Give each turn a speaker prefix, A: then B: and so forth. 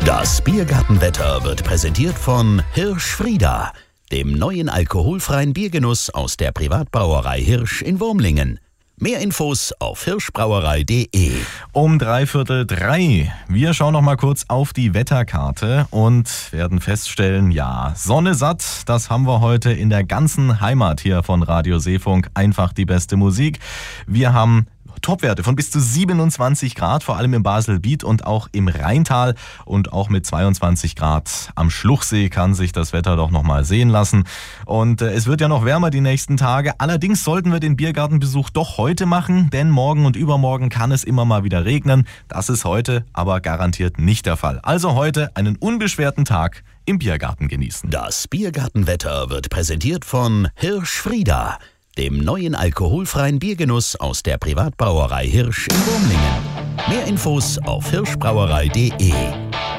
A: Das Biergartenwetter wird präsentiert von Hirsch-Frieda, dem neuen alkoholfreien Biergenuss aus der Privatbrauerei Hirsch in Wurmlingen. Mehr Infos auf hirschbrauerei.de.
B: Um 2:45. Wir schauen noch mal kurz auf die Wetterkarte und werden feststellen, ja, Sonne satt, das haben wir heute in der ganzen Heimat hier von Radio Seefunk. Einfach die beste Musik. Wir haben Topwerte von bis zu 27 Grad, vor allem im Baselbiet und auch im Rheintal, und auch mit 22 Grad am Schluchsee kann sich das Wetter doch noch mal sehen lassen. Und es wird ja noch wärmer die nächsten Tage. Allerdings sollten wir den Biergartenbesuch doch heute machen, denn morgen und übermorgen kann es immer mal wieder regnen. Das ist heute aber garantiert nicht der Fall. Also heute einen unbeschwerten Tag im Biergarten genießen.
A: Das Biergartenwetter wird präsentiert von Hirsch-Frieda, dem neuen alkoholfreien Biergenuss aus der Privatbrauerei Hirsch in Wurmlingen. Mehr Infos auf hirschbrauerei.de.